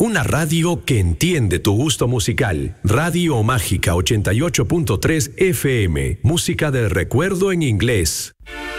Una radio que entiende tu gusto musical. Radio Mágica 88.3 FM. Música del recuerdo en inglés.